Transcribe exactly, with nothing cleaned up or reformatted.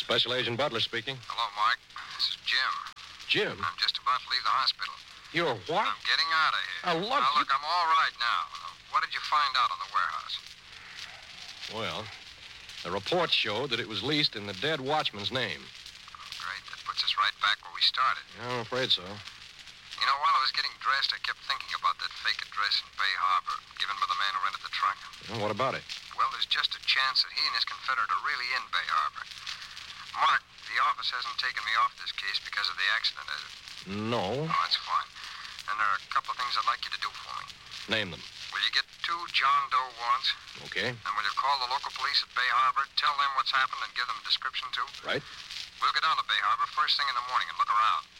Special Agent Butler speaking. Hello, Mark. This is Jim. Jim? I'm just about to leave the hospital. You're what? I'm getting out of here. Now, look. Now, look, I'm all right now. What did you find out on the warehouse? Well, the report showed that it was leased in the dead watchman's name. Oh, great. That puts us right back where we started. Yeah, I'm afraid so. You know, while I was getting dressed, I kept thinking about that fake address in Bay Harbor, given by the man who rented the truck. Well, what about it? Well, there's just a chance that he and his confederate are really in Bay Harbor. Mark, the office hasn't taken me off this case because of the accident, has it? No. Oh, that's fine. And there are a couple of things I'd like you to do for me. Name them. Will you get two John Doe warrants? Okay. And will you call the local police at Bay Harbor, tell them what's happened, and give them a description, too? Right. We'll go down to Bay Harbor first thing in the morning and look around.